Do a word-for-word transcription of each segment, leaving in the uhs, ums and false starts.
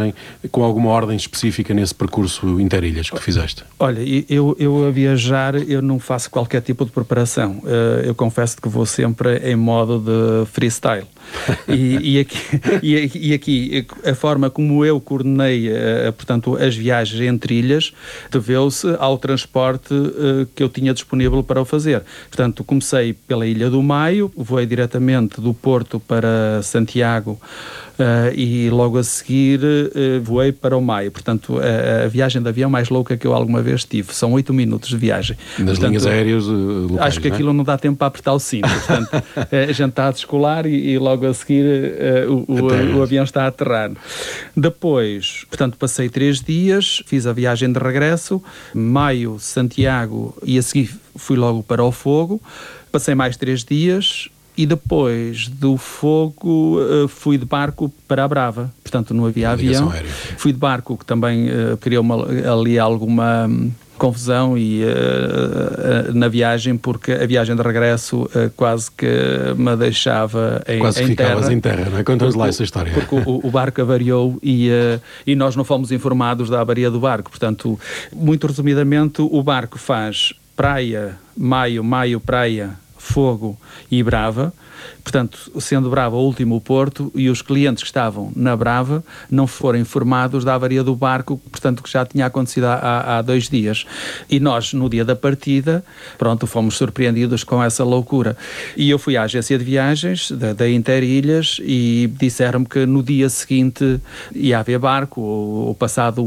viagem com alguma ordem específica nesse percurso interilhas que fizeste? Olha, eu, eu a viajar, eu não faço qualquer tipo de preparação. Eu confesso que vou sempre em modo de freestyle. e, e, aqui, e, e aqui, a forma como eu coordenei, portanto, as viagens entre ilhas, deveu-se ao transporte que eu tinha disponível para o fazer. Portanto, comecei pela Ilha do Maio, voei diretamente do Porto para Santiago, Uh, e logo a seguir uh, voei para o Maio. Portanto, a, a viagem de avião mais louca que eu alguma vez tive. São oito minutos de viagem. Nas portanto, linhas aéreas uh, locais, acho que não é? aquilo não dá tempo para apertar o cinto. Portanto, a gente está a descolar e, e logo a seguir uh, o, o, o avião está a aterrar. Depois, portanto, passei três dias, fiz a viagem de regresso, Maio, Santiago, e a seguir fui logo para o Fogo. Passei mais três dias... E depois do Fogo uh, fui de barco para a Brava, portanto não havia avião. Fui de barco, que também uh, criou uma, ali alguma um, confusão e, uh, uh, na viagem, porque a viagem de regresso uh, quase que me deixava em, quase em que ficavas terra. em terra, não é? Conta-nos lá essa história. Porque o, o barco avariou e, uh, e nós não fomos informados da avaria do barco. Portanto, muito resumidamente, o barco faz praia, Maio, Maio, praia, Fogo e Brava. Portanto, sendo Brava o último porto, e os clientes que estavam na Brava não foram informados da avaria do barco, portanto, que já tinha acontecido há, há dois dias. E nós, no dia da partida, pronto, fomos surpreendidos com essa loucura. E eu fui à agência de viagens da, da Interilhas e disseram-me que no dia seguinte ia haver barco, ou, ou passado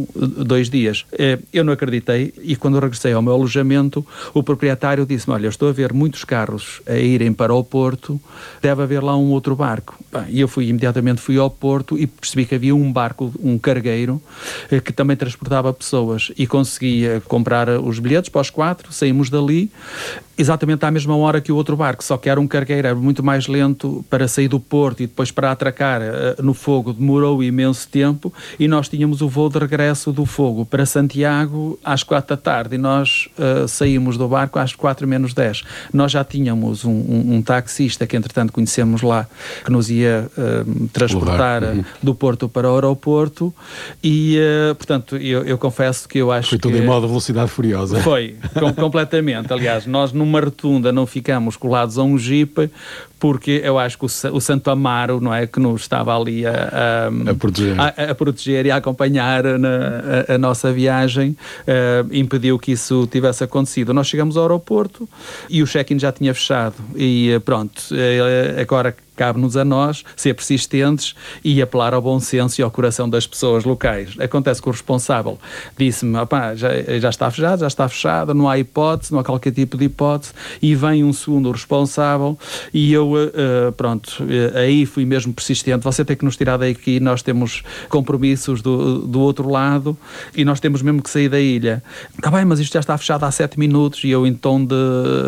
dois dias. Eu não acreditei, e quando regressei ao meu alojamento, o proprietário disse-me: olha, eu estou a ver muitos carros a irem para o Porto, deve haver lá um outro barco. E eu fui, imediatamente fui ao Porto e percebi que havia um barco, um cargueiro, que também transportava pessoas, e conseguia comprar os bilhetes para os quatro, saímos dali, exatamente à mesma hora que o outro barco, só que era um cargueiro, era muito mais lento para sair do Porto e depois para atracar no Fogo, demorou imenso tempo, e nós tínhamos o voo de regresso do Fogo para Santiago às quatro da tarde, e nós uh, saímos do barco às quatro menos dez. Nós já tínhamos um, um, um taxista que entretanto conhecemos lá, que nos ia uh, transportar uhum. do Porto para o aeroporto, e uh, portanto eu, eu confesso que eu acho foi tudo que... em modo velocidade furiosa. Foi, com, completamente. Aliás, nós numa rotunda não ficamos colados a um jipe, porque eu acho que o, o Santo Amaro, não é, que nos estava ali a, a, a, proteger. A, a proteger e a acompanhar na, a, a nossa viagem, uh, impediu que isso tivesse acontecido. Nós chegamos ao aeroporto e o check-in já tinha fechado, e pronto, agora cabe-nos a nós ser persistentes e apelar ao bom senso e ao coração das pessoas locais. Acontece que o responsável disse-me: opá, já, já está fechado, já está fechado, não há hipótese, não há qualquer tipo de hipótese, e vem um segundo responsável, e eu, uh, pronto, uh, aí fui mesmo persistente: você tem que nos tirar daqui, nós temos compromissos do, do outro lado, e nós temos mesmo que sair da ilha. Está bem, mas isto já está fechado há sete minutos, e eu em tom de...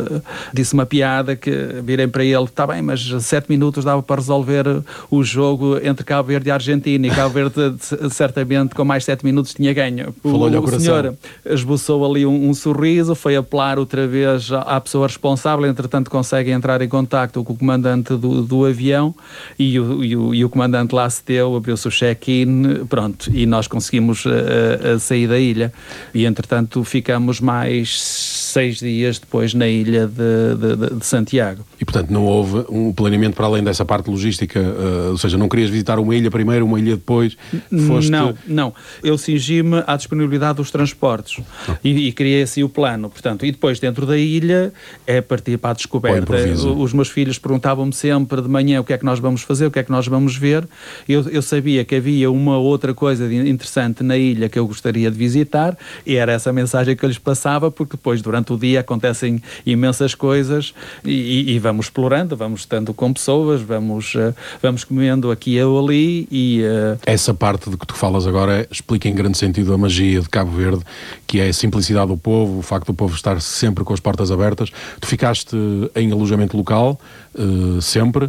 disse uma piada, que virei para ele: está bem, mas sete minutos dava para resolver o jogo entre Cabo Verde e Argentina, e Cabo Verde certamente com mais sete minutos tinha ganho. O, o senhor esboçou ali um, um sorriso, foi apelar outra vez à pessoa responsável, entretanto consegue entrar em contacto com o comandante do, do avião, e o, e, o, e o comandante lá se deu, abriu-se o check-in, pronto, e nós conseguimos uh, sair da ilha, e entretanto ficamos mais seis dias depois na ilha de, de, de Santiago. E portanto não houve um planeamento para além dessa parte logística, uh, ou seja, não querias visitar uma ilha primeiro, uma ilha depois? Foste... Não, não. Eu cingi-me à disponibilidade dos transportes oh. e, e criei assim o plano, portanto, e depois dentro da ilha é partir para a descoberta. Os meus filhos perguntavam-me sempre de manhã o que é que nós vamos fazer, o que é que nós vamos ver. Eu, eu sabia que havia uma outra coisa de interessante na ilha que eu gostaria de visitar, e era essa mensagem que eu lhes passava, porque depois durante o dia acontecem imensas coisas, e, e vamos explorando, vamos estando com pessoas, vamos, uh, vamos comendo aqui e ali, e... Uh... Essa parte de que tu falas agora explica em grande sentido a magia de Cabo Verde, que é a simplicidade do povo, o facto do povo estar sempre com as portas abertas. Tu ficaste em alojamento local, uh, sempre,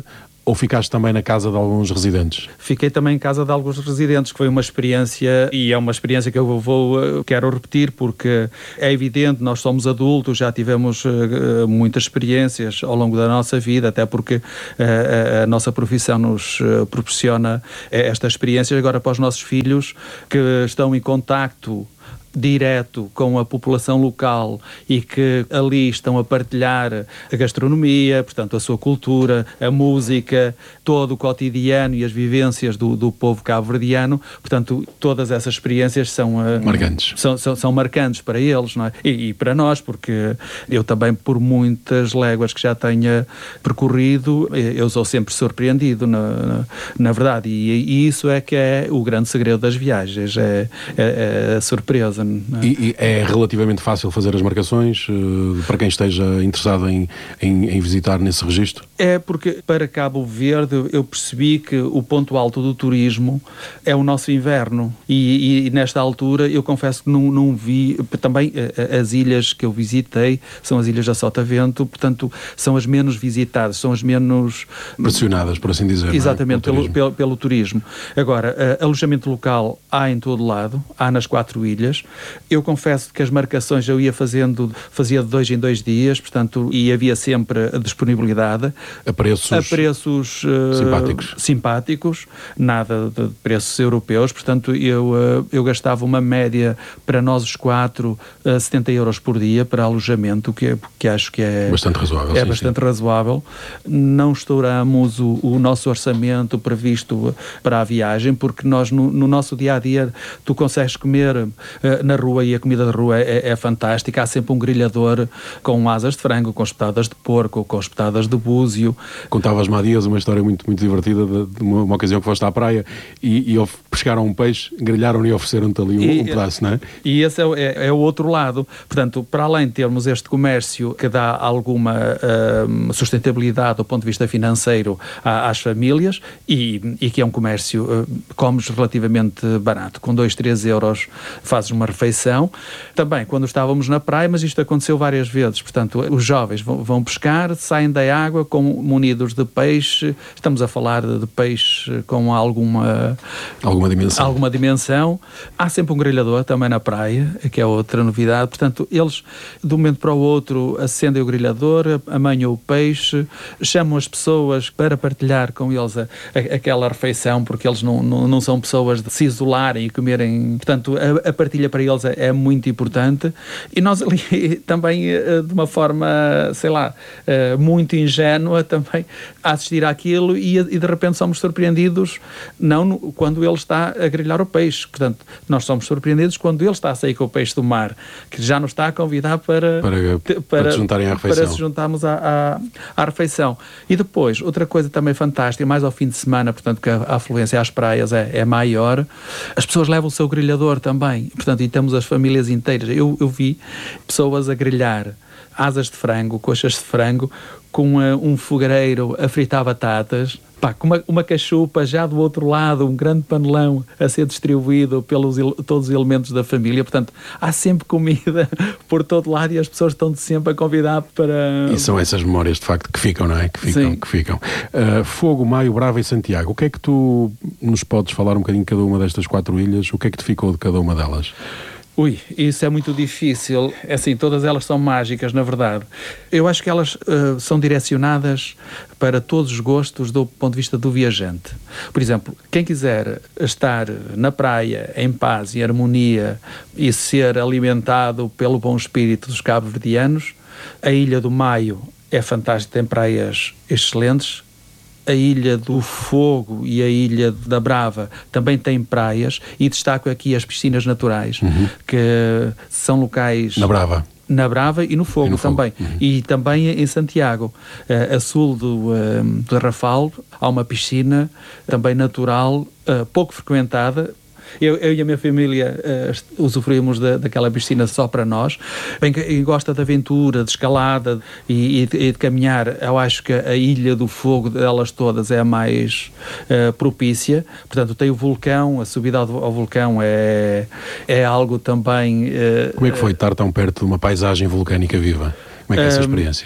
ou ficaste também na casa de alguns residentes? Fiquei também em casa de alguns residentes, que foi uma experiência, e é uma experiência que eu vou, quero repetir, porque é evidente, nós somos adultos, já tivemos uh, muitas experiências ao longo da nossa vida, até porque uh, a, a nossa profissão nos uh, proporciona estas experiências. Agora, para os nossos filhos que estão em contacto direto com a população local e que ali estão a partilhar a gastronomia, portanto a sua cultura, a música, todo o cotidiano e as vivências do, do povo cabo-verdiano, portanto todas essas experiências são marcantes, são, são, são marcantes para eles, não é? e, e para nós, porque eu também, por muitas léguas que já tenha percorrido, eu sou sempre surpreendido, na, na, na verdade, e, e isso é que é o grande segredo das viagens, é, é, é a surpresa. E, e é relativamente fácil fazer as marcações uh, para quem esteja interessado em, em, em visitar nesse registro? É porque para Cabo Verde eu percebi que o ponto alto do turismo é o nosso inverno e, e nesta altura eu confesso que não, não vi, também as ilhas que eu visitei são as ilhas da Sotavento, portanto são as menos visitadas, são as menos pressionadas, por assim dizer. Exatamente, não é? pelo, pelo, pelo turismo. Agora, uh, alojamento local há em todo lado, há nas quatro ilhas. Eu confesso que as marcações eu ia fazendo, fazia de dois em dois dias, portanto, e havia sempre a disponibilidade. A preços, a preços uh, simpáticos. simpáticos, nada de preços europeus, portanto, eu, uh, eu gastava uma média para nós os quatro, uh, setenta euros por dia para alojamento, que, que acho que é bastante razoável. É sim, bastante sim. razoável. Não estouramos o, o nosso orçamento previsto para a viagem, porque nós, no, no nosso dia-a-dia, tu consegues comer uh, na rua e a comida de rua é, é fantástica. Há sempre um grelhador com asas de frango, com espetadas de porco, com espetadas de búzio. Contavas-me há dias uma história muito, muito divertida de, de uma, uma ocasião que foste à praia e, e pescaram um peixe, grelharam e ofereceram-te ali um, e, um pedaço, não é? E esse é, é, é o outro lado. Portanto, para além de termos este comércio que dá alguma uh, sustentabilidade do ponto de vista financeiro à, às famílias e, e que é um comércio, uh, comes relativamente barato, com dois, três euros fazes uma refeição. Também, quando estávamos na praia, mas isto aconteceu várias vezes, portanto, os jovens vão, vão pescar, saem da água com, munidos de peixe, estamos a falar de, de peixe com alguma... Alguma dimensão. Alguma dimensão. Há sempre um grelhador também na praia, que é outra novidade, portanto, eles, de um momento para o outro, acendem o grelhador, amanham o peixe, chamam as pessoas para partilhar com eles a, a, aquela refeição, porque eles não, não, não são pessoas de se isolarem e comerem, portanto, a, a partilha para eles é, é muito importante, e nós ali também, de uma forma, sei lá, muito ingênua, também a assistir àquilo e, e de repente somos surpreendidos, não no, quando ele está a grelhar o peixe, portanto, nós somos surpreendidos quando ele está a sair com o peixe do mar, que já nos está a convidar para, para, para, para, se juntarem à refeição. Para se juntarmos à, à, à refeição. E depois, outra coisa também fantástica, mais ao fim de semana, portanto, que a, a afluência às praias é, é maior, as pessoas levam o seu grelhador também, portanto, e temos as famílias inteiras. Eu, eu vi pessoas a grelhar asas de frango, coxas de frango, com uh, um fogareiro a fritar batatas, pá, com uma, uma cachupa já do outro lado, um grande panelão a ser distribuído pelos todos os elementos da família. Portanto, há sempre comida por todo lado e as pessoas estão sempre a convidar para... E são essas memórias, de facto, que ficam, não é? Que ficam, Sim. que ficam. Uh, Fogo, Maio, Brava e Santiago. O que é que tu nos podes falar um bocadinho de cada uma destas quatro ilhas? O que é que te ficou de cada uma delas? Ui, isso é muito difícil. É assim, todas elas são mágicas, na verdade. Eu acho que elas uh, são direcionadas para todos os gostos do ponto de vista do viajante. Por exemplo, quem quiser estar na praia, em paz e harmonia e ser alimentado pelo bom espírito dos cabo-verdianos, a Ilha do Maio é fantástica, tem praias excelentes. A Ilha do Fogo e a Ilha da Brava também têm praias e destaco aqui as piscinas naturais, uhum. que são locais... Na Brava. Na Brava e no Fogo, e no também. Fogo. Uhum. E também em Santiago. Uh, a sul do, uh, do Rafal há uma piscina também natural, uh, pouco frequentada. Eu, eu e a minha família uh, usufruímos da, daquela piscina só para nós. Bem, quem gosta de aventura, de escalada e, e, de, e de caminhar, eu acho que a Ilha do Fogo delas todas é a mais uh, propícia. Portanto, tem o vulcão, a subida ao, ao vulcão é, é algo também... Uh, Como é que foi estar tão perto de uma paisagem vulcânica viva? Como é que é essa experiência?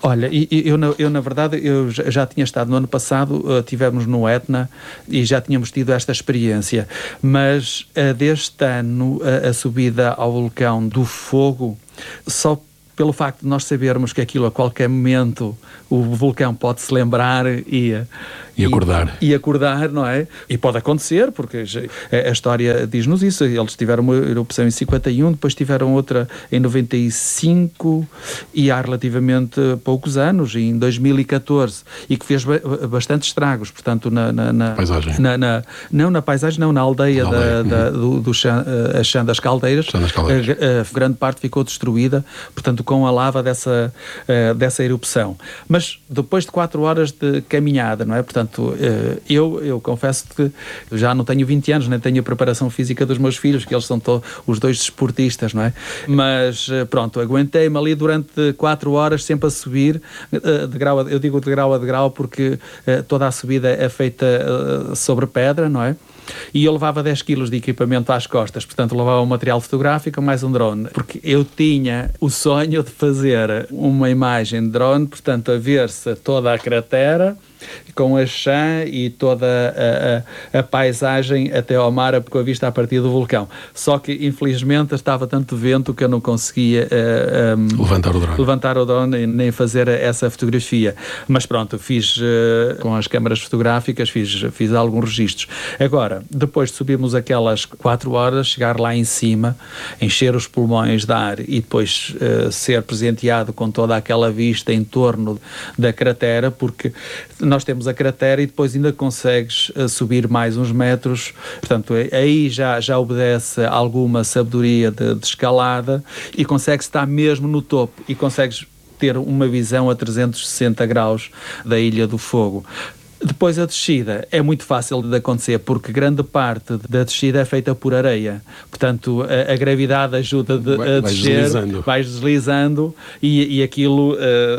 Olha, eu, eu, eu na verdade, eu já tinha estado no ano passado, uh, tivemos no Etna e já tínhamos tido esta experiência, mas uh, deste ano uh, a subida ao vulcão do Fogo, só pelo facto de nós sabermos que aquilo a qualquer momento o vulcão pode se lembrar e, e acordar. E, e acordar, não é? E pode acontecer, porque a, a história diz-nos isso. Eles tiveram uma erupção em cinquenta e um, depois tiveram outra em noventa e cinco e há relativamente poucos anos, em dois mil e catorze, e que fez ba- bastante estragos, portanto, na, na, na paisagem. Na, na, não na paisagem, não, na aldeia, da, aldeia. Da, do, do Chã, a Chã das Caldeiras. Chã das Caldeiras. A, a grande parte ficou destruída, portanto, com a lava dessa, uh, dessa erupção. Mas depois de quatro horas de caminhada, não é? Portanto, uh, eu, eu confesso que já não tenho vinte anos, nem tenho a preparação física dos meus filhos, que eles são to- os dois desportistas, não é? Mas, uh, pronto, aguentei-me ali durante quatro horas, sempre a subir, uh, de grau a, eu digo de grau a de grau porque uh, toda a subida é feita uh, sobre pedra, não é? E eu levava dez quilos de equipamento às costas, portanto levava um material fotográfico mais um drone, porque eu tinha o sonho de fazer uma imagem de drone, portanto a ver-se toda a cratera com a Chã e toda a, a, a paisagem até ao mar com a vista a partir do vulcão. Só que infelizmente estava tanto vento que eu não conseguia uh, um, levantar o drone, levantar o drone nem fazer essa fotografia. Mas pronto, fiz uh, com as câmaras fotográficas, fiz, fiz alguns registros. Agora, depois de subirmos aquelas quatro horas, chegar lá em cima, encher os pulmões de ar e depois uh, ser presenteado com toda aquela vista em torno da cratera, porque nós temos a cratera e depois ainda consegues uh, subir mais uns metros, portanto aí já, já obedece alguma sabedoria de, de escalada e consegues estar mesmo no topo e consegues ter uma visão a trezentos e sessenta graus da Ilha do Fogo. Depois a descida é muito fácil de acontecer porque grande parte da descida é feita por areia, portanto a, a gravidade ajuda de, vai, a descer, deslizando. vais deslizando e, e aquilo, uh,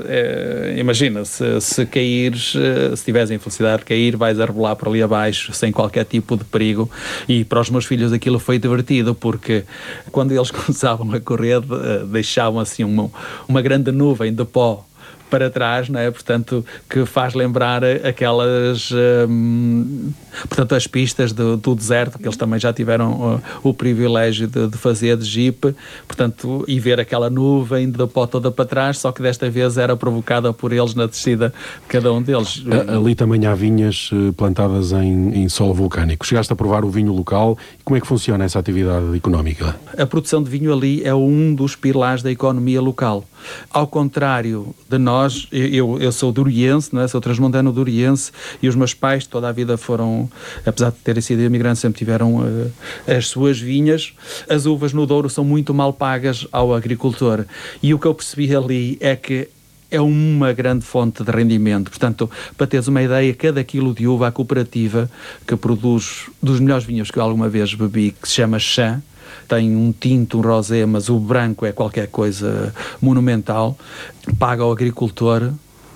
uh, imagina, se, se caíres, uh, se tiveres em felicidade de cair, vais a rebolar por ali abaixo sem qualquer tipo de perigo. E para os meus filhos aquilo foi divertido porque quando eles começavam a correr uh, deixavam assim uma, uma grande nuvem de pó para trás, não é? Portanto, que faz lembrar aquelas, hum, portanto, as pistas do, do deserto, que eles também já tiveram uh, o privilégio de, de fazer de jeep, portanto, e ver aquela nuvem de pó toda para trás, só que desta vez era provocada por eles na descida de cada um deles. Ali também há vinhas plantadas em, em solo vulcânico. Chegaste a provar o vinho local e como é que funciona essa atividade económica? A produção de vinho ali é um dos pilares da economia local. Ao contrário de nós, eu, eu sou duriense, não é? Sou transmontano duriense e os meus pais toda a vida foram, apesar de terem sido imigrantes, sempre tiveram uh, as suas vinhas. As uvas no Douro são muito mal pagas ao agricultor e o que eu percebi ali é que é uma grande fonte de rendimento. Portanto, para teres uma ideia, cada quilo de uva, a cooperativa que produz dos melhores vinhos que eu alguma vez bebi, que se chama Chã, tem um tinto, um rosé, mas o branco é qualquer coisa monumental, paga ao agricultor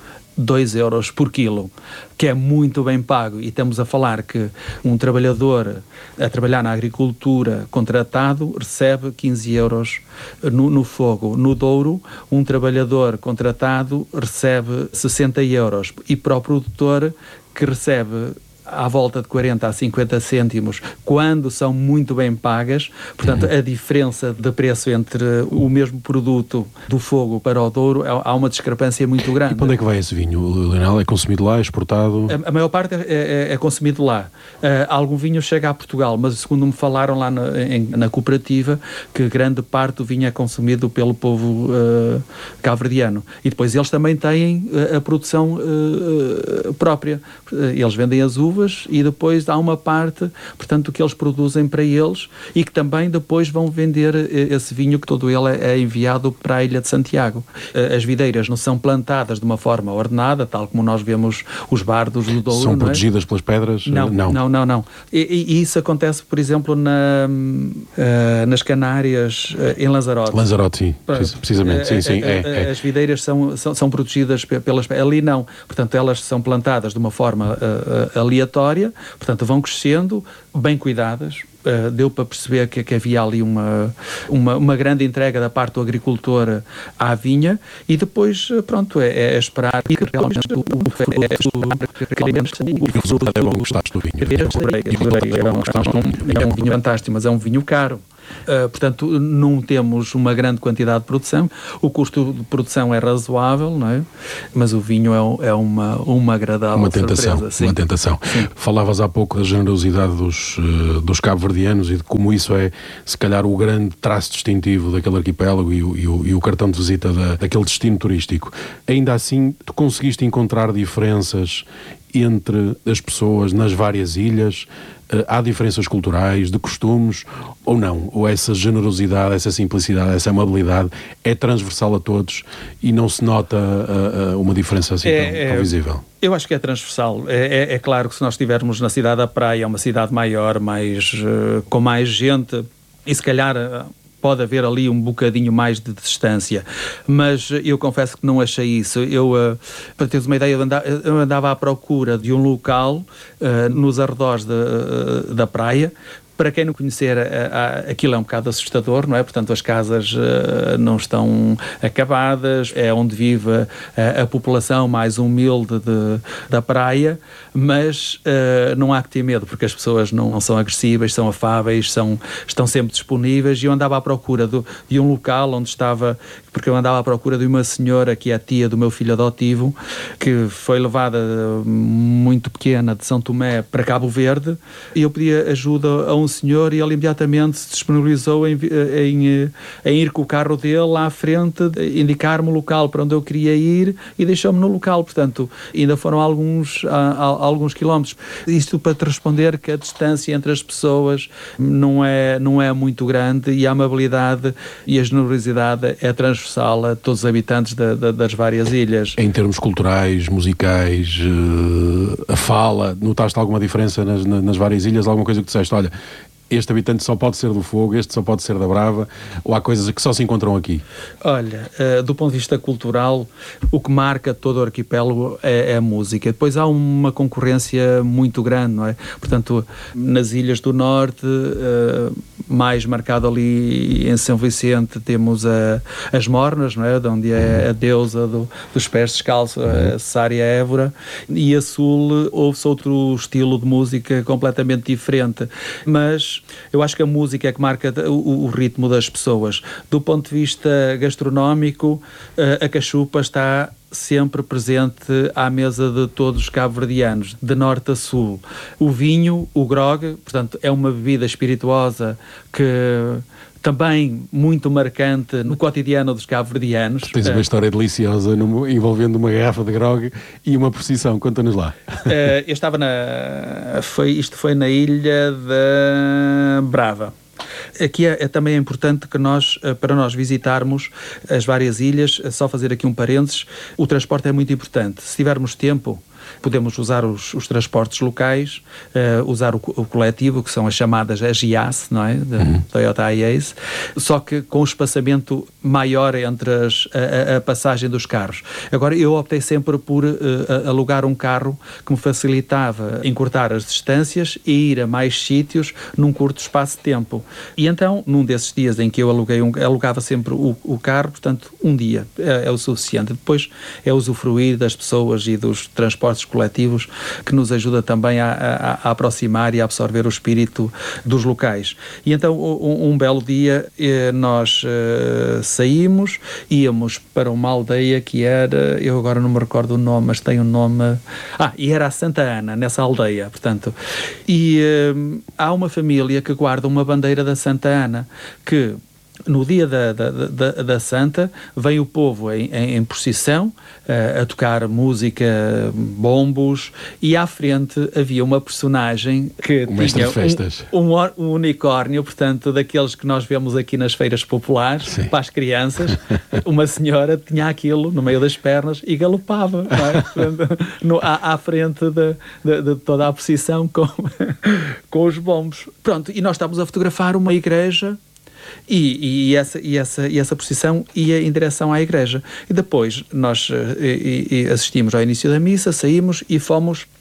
dois euros por quilo, que é muito bem pago. E estamos a falar que um trabalhador a trabalhar na agricultura contratado recebe quinze euros no, no Fogo. No Douro, um trabalhador contratado recebe sessenta euros. E para o produtor, que recebe à volta de quarenta a cinquenta cêntimos, quando são muito bem pagas. Portanto, uhum. a diferença de preço entre o mesmo produto do Fogo para o Douro, há uma discrepância muito grande. E para onde é que vai esse vinho, Leonel? É consumido lá, é exportado? A, a maior parte é, é, é consumido lá. Uh, algum vinho chega a Portugal, mas segundo me falaram lá na, em, na cooperativa, que grande parte do vinho é consumido pelo povo uh, cabo-verdiano. E depois eles também têm uh, a produção uh, própria. Uh, eles vendem as uvas e depois há uma parte, portanto, que eles produzem para eles e que também depois vão vender esse vinho, que todo ele é enviado para a Ilha de Santiago. As videiras não são plantadas de uma forma ordenada, tal como nós vemos os bardos do Douro. São não protegidas é? pelas pedras? Não, não, não. não, não. E, e isso acontece, por exemplo, na, uh, nas Canárias, uh, em Lanzarote. Lanzarote, sim, precisamente. Sim, sim, é, é. As videiras são, são, são protegidas pelas pedras. Ali não. Portanto, elas são plantadas de uma forma uh, aleatória aleatória, portanto vão crescendo, bem cuidadas. Uh, deu para perceber que, que havia ali uma, uma, uma grande entrega da parte do agricultor à vinha, e depois, pronto, é, é esperar que realmente o resultado é bom. Gostaste do vinho? É um vinho fantástico, mas é um vinho caro. Uh, portanto, não temos uma grande quantidade de produção, o custo de produção é razoável, não é? Mas o vinho é, é uma, uma agradável uma tentação, surpresa. Sim. Uma tentação. Sim. Falavas há pouco da generosidade dos, uh, dos cabo-verdianos e de como isso é, se calhar, o grande traço distintivo daquele arquipélago e o, e o, e o cartão de visita da, daquele destino turístico. Ainda assim, tu conseguiste encontrar diferenças entre as pessoas nas várias ilhas? Uh, há diferenças culturais, de costumes, ou não? Ou essa generosidade, essa simplicidade, essa amabilidade é transversal a todos e não se nota uh, uh, uma diferença assim é, tão, tão visível? Eu acho que é transversal. É, é, é claro que se nós estivermos na cidade da praia, é uma cidade maior, mais, uh, com mais gente, e se calhar... Uh, pode haver ali um bocadinho mais de distância, mas eu confesso que não achei isso. Eu, uh, para teres uma ideia, eu andava, eu andava à procura de um local uh, nos arredores de, uh, da praia. Para quem não conhecer, aquilo é um bocado assustador, não é? Portanto, as casas uh, não estão acabadas, é onde vive a, a população mais humilde de, da praia, mas uh, não há que ter medo, porque as pessoas não, não são agressivas, são afáveis, são, estão sempre disponíveis, e eu andava à procura do, de um local onde estava, porque eu andava à procura de uma senhora que é a tia do meu filho adotivo, que foi levada muito pequena de São Tomé para Cabo Verde, e eu pedi ajuda a um senhor e ele imediatamente se disponibilizou em, em, em ir com o carro dele lá à frente, indicar-me o local para onde eu queria ir e deixou-me no local. Portanto, ainda foram alguns, a, a, alguns quilómetros. Isto para te responder que a distância entre as pessoas não é, não é muito grande, e a amabilidade e a generosidade é transversal a todos os habitantes da, da, das várias ilhas. Em termos culturais, musicais, a fala, notaste alguma diferença nas, nas várias ilhas? Alguma coisa que disseste, olha, este habitante só pode ser do Fogo, este só pode ser da Brava, ou há coisas que só se encontram aqui? Olha, uh, do ponto de vista cultural, o que marca todo o arquipélago é, é a música. Depois há uma concorrência muito grande, não é? Portanto, nas Ilhas do Norte, uh, mais marcado ali em São Vicente, temos a, as Mornas, não é? De onde é a deusa do, dos pés descalços, a Sária Évora, e a Sul houve-se outro estilo de música completamente diferente, mas eu acho que a música é que marca o, o ritmo das pessoas. Do ponto de vista gastronómico, a cachupa está sempre presente à mesa de todos os cabo-verdianos, de norte a sul. O vinho, o grog, portanto, é uma bebida espirituosa que também muito marcante no cotidiano dos cabo-verdianos. Tens uma história deliciosa no, envolvendo uma garrafa de grog e uma procissão, conta-nos lá. Uh, eu estava na... Foi, isto foi na ilha da Brava. Aqui é, é também importante que nós, para nós visitarmos as várias ilhas, só fazer aqui um parênteses, o transporte é muito importante. Se tivermos tempo, podemos usar os, os transportes locais, uh, usar o, o coletivo, que são as chamadas A G I A S, não é? Da uhum. Toyota iAce, só que com um espaçamento maior entre as, a, a passagem dos carros. Agora, eu optei sempre por uh, alugar um carro que me facilitava encurtar as distâncias e ir a mais sítios num curto espaço de tempo. E então, num desses dias em que eu aluguei um, alugava sempre o, o carro, portanto, um dia é, é o suficiente. Depois é usufruir das pessoas e dos transportes coletivos, que nos ajuda também a, a, a aproximar e a absorver o espírito dos locais. E então, um, um belo dia, eh, nós eh, saímos, íamos para uma aldeia que era, eu agora não me recordo o nome, mas tem um nome... Ah, e era a Santa Ana, nessa aldeia, portanto. E eh, há uma família que guarda uma bandeira da Santa Ana, que no dia da, da, da, da Santa vem o povo em, em, em procissão uh, a tocar música, bombos, e à frente havia uma personagem que o tinha festas. Um, um, um unicórnio, portanto, daqueles que nós vemos aqui nas feiras populares. Sim. Para as crianças. Uma senhora tinha aquilo no meio das pernas e galopava, não é? Portanto, no, à, à frente de, de, de toda a procissão com, com os bombos. Pronto, e nós estávamos a fotografar uma igreja. E, e, essa, e, essa, e essa procissão ia em direção à igreja. E depois nós e, e assistimos ao início da missa, saímos e fomos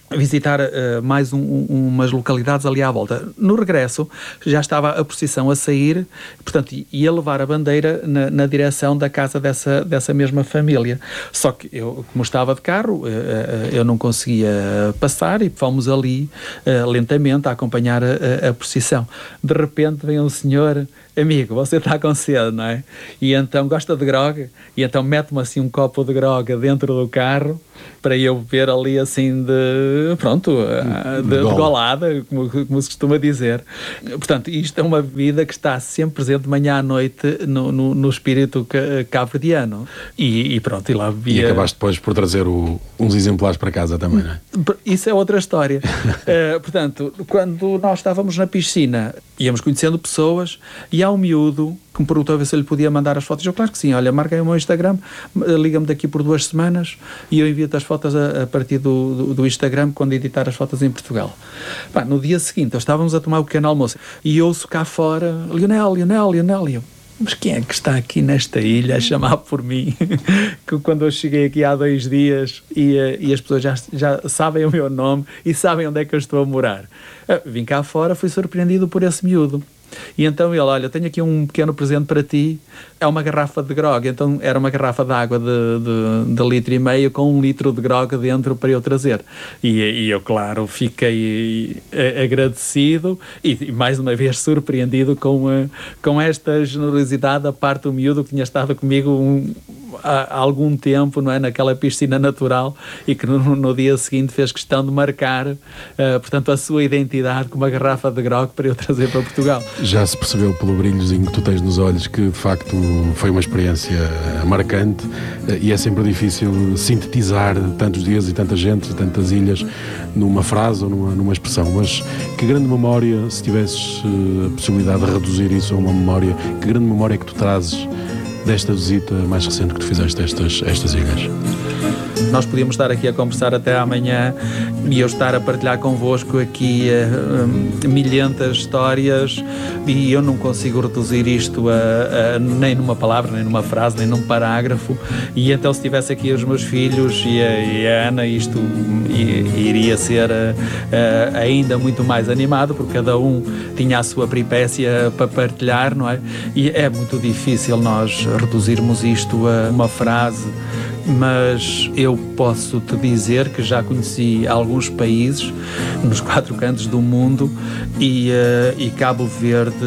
visitar uh, mais um, um, umas localidades ali à volta. No regresso, já estava a procissão a sair, portanto, ia levar a bandeira na, na direção da casa dessa, dessa mesma família. Só que eu, como estava de carro, uh, uh, eu não conseguia passar e fomos ali uh, lentamente a acompanhar a, a, a procissão. De repente vem um senhor: amigo, você está com sede, não é? E então gosta de grog, e então mete-me assim um copo de grog dentro do carro para eu beber ali assim de, pronto, de, de golada, como, como se costuma dizer. Portanto, isto é uma bebida que está sempre presente de manhã à noite no, no, no espírito cabo-verdiano. E, e pronto, e lá bebia... E acabaste depois por trazer o, uns exemplares para casa também, não é? Isso é outra história. uh, portanto, quando nós estávamos na piscina, íamos conhecendo pessoas, e há um miúdo que me perguntou a ver se eu lhe podia mandar as fotos. Eu, claro que sim, olha, marquei o meu Instagram, liga-me daqui por duas semanas e eu envio-te as fotos a, a partir do, do, do Instagram quando editar as fotos em Portugal. Pá, no dia seguinte, estávamos a tomar o pequeno almoço e ouço cá fora: Lionel, Lionel, Lionel, e eu: mas quem é que está aqui nesta ilha a chamar por mim? Que quando eu cheguei aqui há dois dias e, e as pessoas já, já sabem o meu nome e sabem onde é que eu estou a morar. Vim cá fora, fui surpreendido por esse miúdo. E então ele: olha, tenho aqui um pequeno presente para ti, é uma garrafa de grog. Então era uma garrafa de água de, de, de litro e meio com um litro de grog dentro para eu trazer. E, e eu, claro, fiquei agradecido e, e mais uma vez surpreendido com, a, com esta generosidade da parte do miúdo que tinha estado comigo um, há, há algum tempo, não é, naquela piscina natural, e que no, no dia seguinte fez questão de marcar, uh, portanto, a sua identidade com uma garrafa de grog para eu trazer para Portugal. Já se percebeu pelo brilhozinho que tu tens nos olhos que de facto foi uma experiência marcante, e é sempre difícil sintetizar tantos dias e tanta gente, tantas ilhas numa frase ou numa, numa expressão, mas que grande memória, se tivesses a possibilidade de reduzir isso a uma memória, que grande memória é que tu trazes desta visita mais recente que tu fizeste a estas, estas ilhas? Nós podíamos estar aqui a conversar até amanhã e eu estar a partilhar convosco aqui uh, um, milhentas histórias, e eu não consigo reduzir isto a, a, nem numa palavra, nem numa frase, nem num parágrafo. E então, se tivesse aqui os meus filhos e a, e a Ana, isto i, iria ser uh, uh, ainda muito mais animado, porque cada um tinha a sua peripécia para partilhar, não é? E é muito difícil nós reduzirmos isto a uma frase, mas eu posso te dizer que já conheci alguns países nos quatro cantos do mundo, e, uh, e Cabo Verde,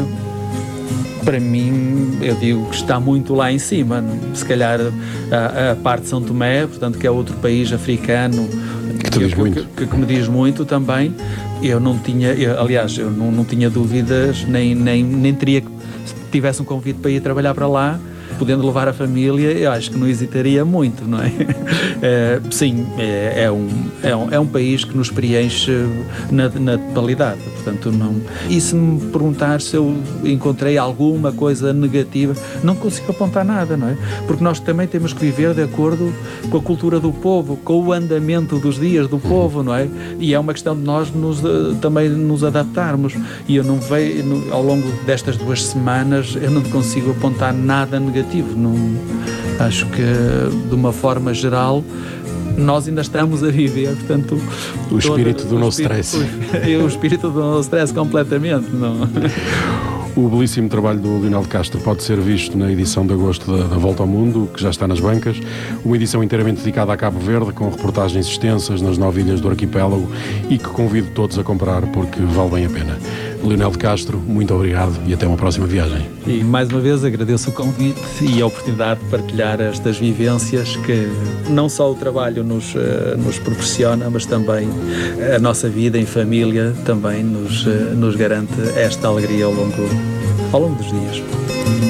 para mim, eu digo que está muito lá em cima. Se calhar a, a parte de São Tomé, portanto, que é outro país africano que, que, que, que, que me diz muito também. Eu não tinha, eu, aliás, eu não, não tinha dúvidas, nem, nem, nem teria, se tivesse um convite para ir trabalhar para lá, podendo levar a família, eu acho que não hesitaria muito, não é? É, sim, é, é, um, é, um, é um país que nos preenche na, na totalidade, portanto, não... E se me perguntar se eu encontrei alguma coisa negativa, não consigo apontar nada, não é? Porque nós também temos que viver de acordo com a cultura do povo, com o andamento dos dias do povo, não é? E é uma questão de nós nos, também nos adaptarmos. E eu não vejo, ao longo destas duas semanas, eu não consigo apontar nada negativo. Não, acho que, de uma forma geral, nós ainda estamos a viver, portanto... O espírito do nosso stress. O espírito do nosso stress completamente, não... O belíssimo trabalho do Lionel de Castro pode ser visto na edição de agosto da, da Volta ao Mundo, que já está nas bancas. Uma edição inteiramente dedicada a Cabo Verde, com reportagens extensas nas nove ilhas do arquipélago, e que convido todos a comprar porque vale bem a pena. Lionel de Castro, muito obrigado e até uma próxima viagem. E mais uma vez agradeço o convite e a oportunidade de partilhar estas vivências que não só o trabalho nos, nos proporciona, mas também a nossa vida em família também nos, nos garante esta alegria ao longo, ao longo dos dias.